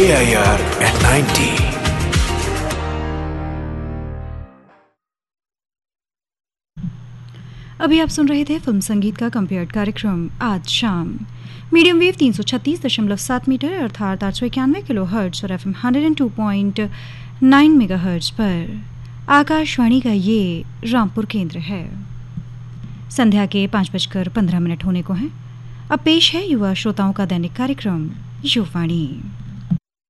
AIR at 90। अभी आप सुन रहे थे फिल्म संगीत का कंपेयर्ड कार्यक्रम आज शाम मीडियम वेव 336.7 मीटर अर्थात 891 किलो हर्ट्ज और FM 102.9 मेगा हर्ट्ज पर आकाशवाणी का ये रामपुर केंद्र है। संध्या के 5:15 होने को हैं। अब पेश है युवा श्रोताओं का दैनिक कार्यक्रम युवाणी।